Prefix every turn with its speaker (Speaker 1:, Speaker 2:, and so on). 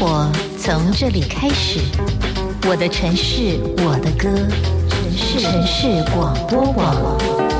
Speaker 1: 活从这里开始，我的城市，我的歌，城市广播网。